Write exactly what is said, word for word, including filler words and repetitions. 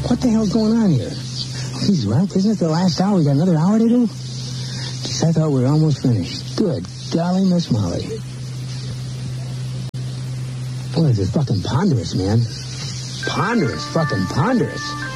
What the hell's going on here? He's right. Isn't it the last hour? We got another hour to do? Geez, I thought we were almost finished. Good golly, Miss Molly. Boy, this is fucking ponderous, man. Ponderous, fucking ponderous.